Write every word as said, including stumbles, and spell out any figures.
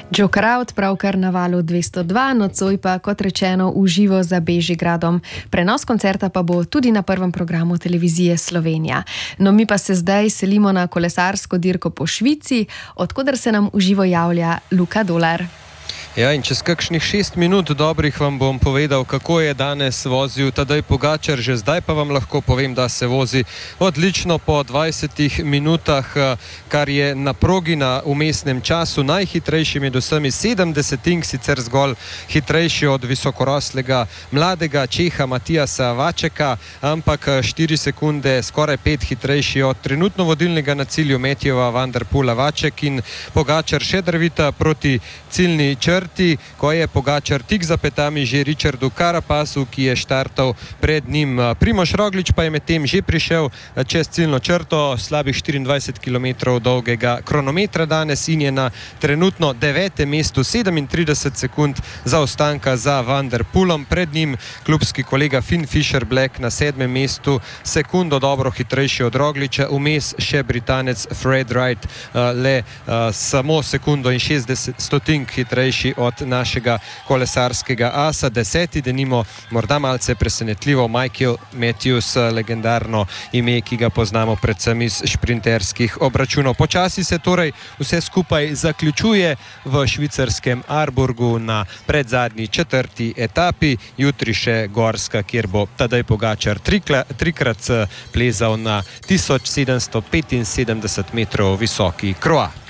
Joe Kraut pravkar na valu dvesto dva, nocoj pa, kot rečeno, v živo za Bežigradom. Prenos koncerta pa bo tudi na prvem programu televizije Slovenija. No, mi pa se zdaj selimo na kolesarsko dirko po Švici, odkoder se nam v živo javlja Luka Dolar. Ja, in čez kakšnih šest minut dobrih vam bom povedal, kako je danes vozil Tadej Pogačar. Že zdaj pa vam lahko povem, da se vozi odlično po dvajsetih minutah, kar je na progi na vmesnem času najhitrejši med vsemi sedemdesetink, sicer zgolj hitrejši od visokoroslega mladega Čeha Matijasa Vačeka, ampak štiri sekunde, skoraj pet hitrejši od trenutno vodilnega na cilju Matthewa van der Poola. Vaček in Pogačar še drvita proti ciljni črti, ko je Pogačar tik za petami že Richardu Carapasu, ki je štartal pred njim. Primož Roglič pa je medtem že prišel čez ciljno črto slabih štiriindvajset kilometrov dolgega kronometra danes in je na trenutno devetem mestu, sedemintrideset sekund zaostanka za Van der Poolom. Pred njim klubski kolega Finn Fisher Black na sedmem mestu, sekundo dobro hitrejši od Rogliča, vmes še Britanec Fred Wright, le samo sekundo in šestdeset stotink hitrejši od našega kolesarskega asa. Deseti, denimo, morda malce presenetljivo, Michael Matthews, legendarno ime, ki ga poznamo predvsem iz šprinterskih obračunov. Počasi se torej vse skupaj zaključuje v švicarskem Arburgu na predzadnji četrti etapi. Jutri še gorska, kjer bo Tadej Pogačar trikla, trikrat plezal na tisoč sedemsto petinsedemdeset metrov visoki Croix.